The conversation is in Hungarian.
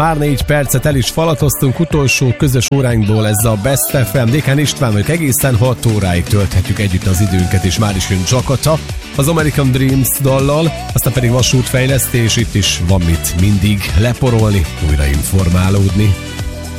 Már 4 percet el is falatoztunk, utolsó közös óránkból ez a Best FM. Dékán István vagyok, egészen 6 óráig tölthetjük együtt az időnket, és már is jön Jakata az American Dreams dallal, aztán pedig vasútfejlesztés, itt is van mit mindig leporolni, újra informálódni.